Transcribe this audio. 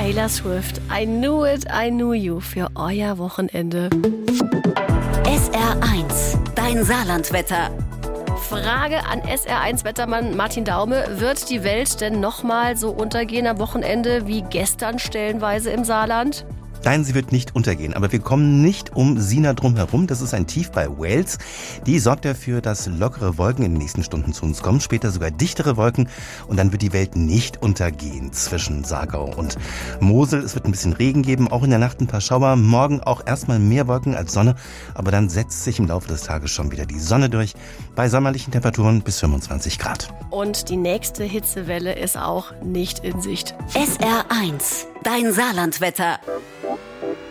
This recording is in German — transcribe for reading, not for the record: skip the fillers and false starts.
Taylor Swift, I Knew It, I Knew You für euer Wochenende. SR1, dein Saarlandwetter. Frage an SR1-Wettermann Martin Daume. Wird die Welt denn nochmal so untergehen am Wochenende wie gestern stellenweise im Saarland? Nein, sie wird nicht untergehen, aber wir kommen nicht um Sina drum herum. Das ist ein Tief bei Wales. Die sorgt dafür, dass lockere Wolken in den nächsten Stunden zu uns kommen, später sogar dichtere Wolken. Und dann wird die Welt nicht untergehen zwischen Saargau und Mosel. Es wird ein bisschen Regen geben, auch in der Nacht ein paar Schauer. Morgen auch erstmal mehr Wolken als Sonne, aber dann setzt sich im Laufe des Tages schon wieder die Sonne durch. Bei sommerlichen Temperaturen bis 25 Grad. Und die nächste Hitzewelle ist auch nicht in Sicht. SR1, dein Saarlandwetter.